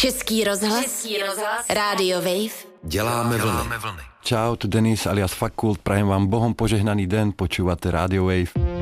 Český rozhlas. Rádio Wave. Děláme vlny. Čau, tu Denis alias Fakult, prajem vám Bohom požehnaný den, počúvate Rádio Wave.